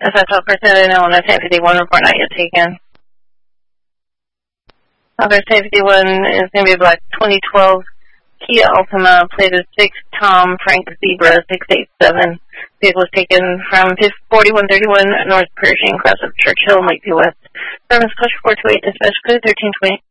Essential person in Illinois, 1051, report not yet taken. Officer 1051 is going to be a black 2012 Kia Altima, plated 6 Tom Frank Zebra 687. Vehicle was taken from 4131 North Pershing, cross of Churchill, Lakeview West. Service code 428, dispatch code 1320.